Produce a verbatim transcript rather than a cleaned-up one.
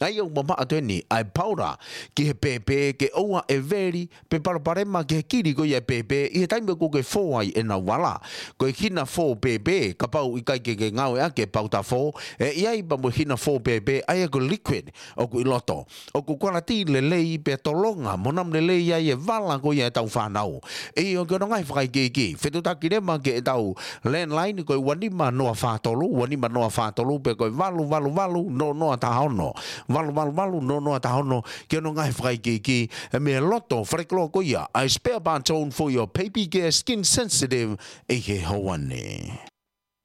ai o mama atweni ai paura ki he pepe ke oa e veri pe paraparema ke he kiri ko ia pepe i he taime ko ke fo ai e na wala ko e hina fo pepe ka pau i kai ke ke ngau e ake pau ta fo e iai pa mo hina fo pepe ai ko liquid o ku iloto o ku kora ti le lei pe tolonga monam le lei ai e vala ko ia tau whanau e o ke no ngai whakai ke ki whetu taki re ma ke e tau landline ko i wani ma noa whatolu wani ma noa whatolu pe ko i valu valu valu no noa tahono valu valu valu no noa tahono ke no ngai whakai ke ki e me loto whareklo ko ia I spare part on for your baby gear skin sensitive e he hoane.